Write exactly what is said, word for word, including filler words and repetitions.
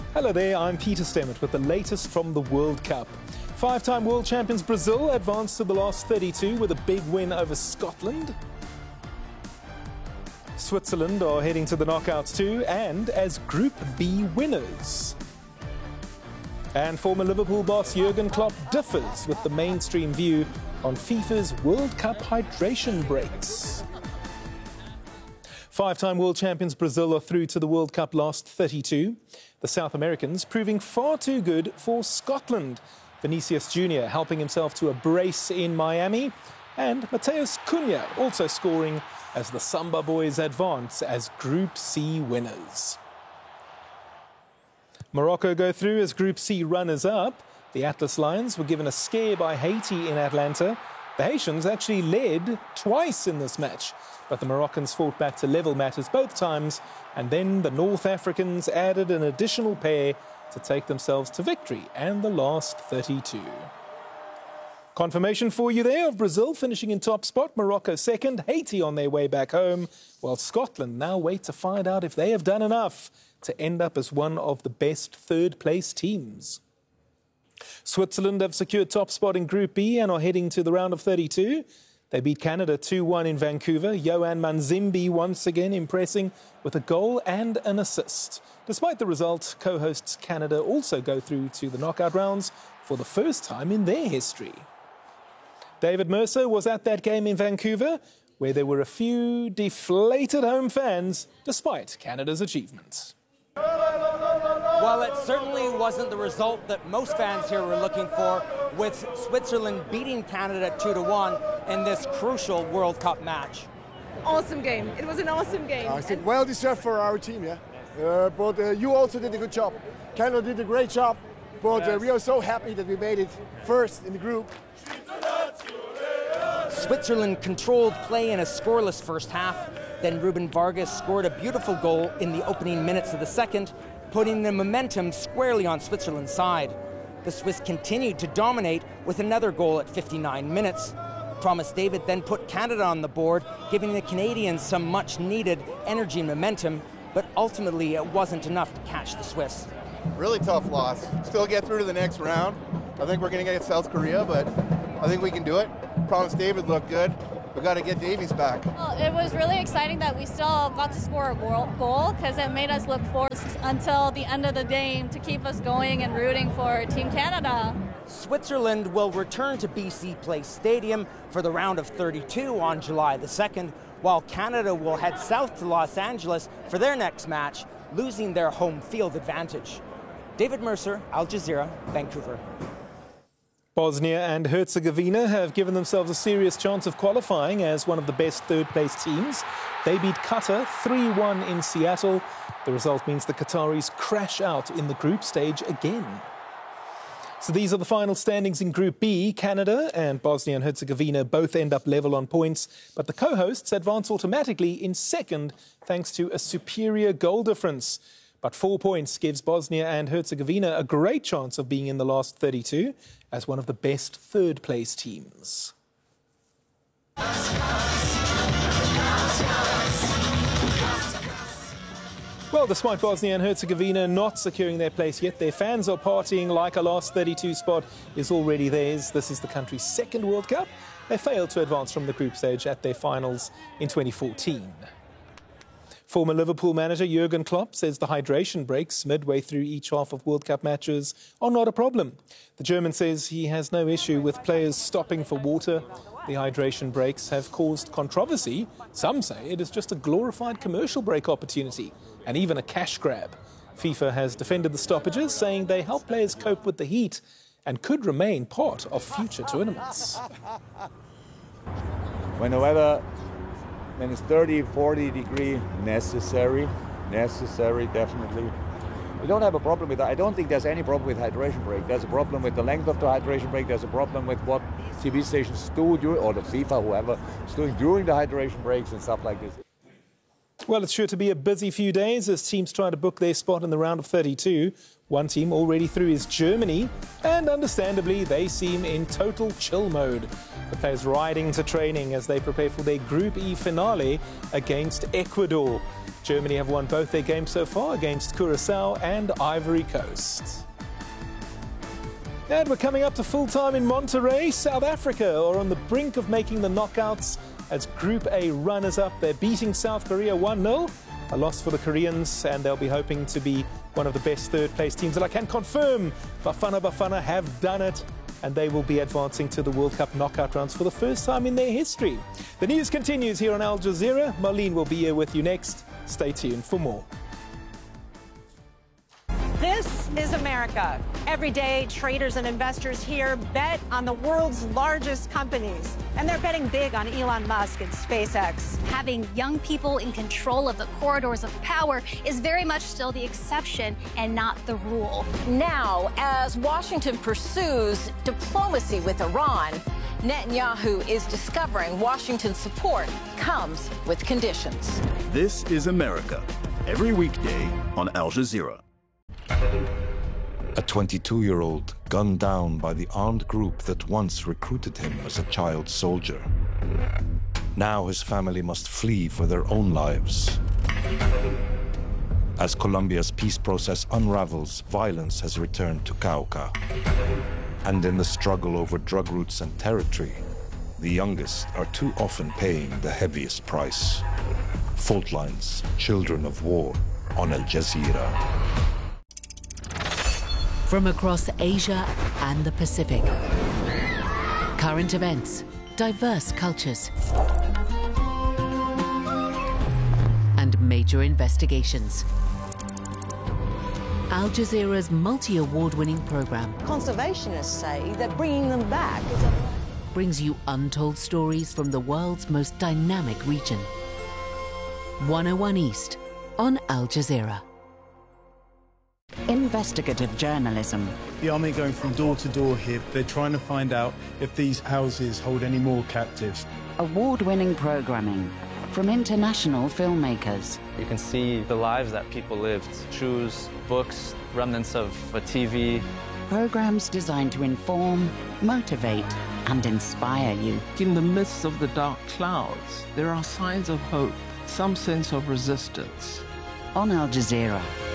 Hello there, I'm Peter Stemmert with the latest from the World Cup. Five-time world champions Brazil advanced to the last thirty-two with a big win over Scotland. Switzerland are heading to the knockouts too, and as Group B winners. And former Liverpool boss Jurgen Klopp differs with the mainstream view on FIFA's World Cup hydration breaks. Five-time world champions Brazil are through to the World Cup last thirty-two. The South Americans proving far too good for Scotland. Vinicius Junior helping himself to a brace in Miami. And Matheus Cunha also scoring as the Samba boys advance as Group C winners. Morocco go through as Group C runners-up. The Atlas Lions were given a scare by Haiti in Atlanta. The Haitians actually led twice in this match, but the Moroccans fought back to level matters both times, and then the North Africans added an additional pair to take themselves to victory and the last thirty-two. Confirmation for you there of Brazil finishing in top spot, Morocco second, Haiti on their way back home, while Scotland now wait to find out if they have done enough to end up as one of the best third-place teams. Switzerland have secured top spot in Group B and are heading to the round of thirty-two. They beat Canada two one in Vancouver. Yohan Manzimbi once again impressing with a goal and an assist. Despite the result, co-hosts Canada also go through to the knockout rounds for the first time in their history. David Mercer was at that game in Vancouver, where there were a few deflated home fans, despite Canada's achievements. Well, it certainly wasn't the result that most fans here were looking for, with Switzerland beating Canada two to one in this crucial World Cup match. Awesome game. It was an awesome game. I think well deserved for our team, yeah. Uh, but uh, you also did a good job. Canada did a great job, but uh, we are so happy that we made it first in the group. Switzerland controlled play in a scoreless first half. Then Ruben Vargas scored a beautiful goal in the opening minutes of the second, putting the momentum squarely on Switzerland's side. The Swiss continued to dominate with another goal at fifty-nine minutes. Thomas David then put Canada on the board, giving the Canadians some much-needed energy and momentum, but ultimately it wasn't enough to catch the Swiss. Really tough loss. Still get through to the next round. I think we're going to get South Korea, but I think we can do it. Thomas David looked good. We've got to get Davies back. Well, it was really exciting that we still got to score a goal because it made us look forward until the end of the game to keep us going and rooting for Team Canada. Switzerland will return to B C Place Stadium for the round of thirty-two on July the second, while Canada will head south to Los Angeles for their next match, losing their home field advantage. David Mercer, Al Jazeera, Vancouver. Bosnia and Herzegovina have given themselves a serious chance of qualifying as one of the best third-place teams. They beat Qatar three one in Seattle. The result means the Qataris crash out in the group stage again. So these are the final standings in Group B. Canada and Bosnia and Herzegovina both end up level on points, but the co-hosts advance automatically in second thanks to a superior goal difference. But four points gives Bosnia and Herzegovina a great chance of being in the last thirty-two as one of the best third-place teams. Well, despite Bosnia and Herzegovina not securing their place yet, their fans are partying like a last thirty-two spot is already theirs. This is the country's second World Cup. They failed to advance from the group stage at their finals in twenty fourteen. Former Liverpool manager Jurgen Klopp says the hydration breaks midway through each half of World Cup matches are not a problem. The German says he has no issue with players stopping for water. The hydration breaks have caused controversy. Some say it is just a glorified commercial break opportunity and even a cash grab. FIFA has defended the stoppages, saying they help players cope with the heat and could remain part of future tournaments. When the weather Then it's thirty, forty degree necessary, necessary, definitely. We don't have a problem with that. I don't think there's any problem with hydration break. There's a problem with the length of the hydration break. There's a problem with what T V stations do, during, or the FIFA, whoever, is doing during the hydration breaks and stuff like this. Well, it's sure to be a busy few days as teams try to book their spot in the round of thirty-two. One team already through is Germany, and understandably, they seem in total chill mode. The players riding to training as they prepare for their Group E finale against Ecuador. Germany have won both their games so far against Curacao and Ivory Coast. And we're coming up to full time in Monterrey. South Africa are on the brink of making the knockouts as Group A runners-up. They're beating South Korea one nil. A loss for the Koreans, and they'll be hoping to be one of the best third-place teams. And I can confirm Bafana Bafana have done it, and they will be advancing to the World Cup knockout rounds for the first time in their history. The news continues here on Al Jazeera. Marlene will be here with you next. Stay tuned for more. This is America. Every day, traders and investors here bet on the world's largest companies. And they're betting big on Elon Musk and SpaceX. Having young people in control of the corridors of power is very much still the exception and not the rule. Now, as Washington pursues diplomacy with Iran, Netanyahu is discovering Washington's support comes with conditions. This is America. Every weekday on Al Jazeera. A twenty-two-year-old gunned down by the armed group that once recruited him as a child soldier. Now his family must flee for their own lives. As Colombia's peace process unravels, violence has returned to Cauca. And in the struggle over drug routes and territory, the youngest are too often paying the heaviest price. Fault lines, children of war, on Al Jazeera. From across Asia and the Pacific. Current events, diverse cultures, and major investigations. Al Jazeera's multi-award-winning program Conservationists say that bringing them back is a... brings you untold stories from the world's most dynamic region. one oh one East on Al Jazeera. Investigative journalism. The army going from door to door here. They're trying to find out if these houses hold any more captives. Award-winning programming from international filmmakers. You can see the lives that people lived. Shoes, books, remnants of a T V. Programs designed to inform, motivate, and inspire you. In the midst of the dark clouds, there are signs of hope, some sense of resistance. On Al Jazeera.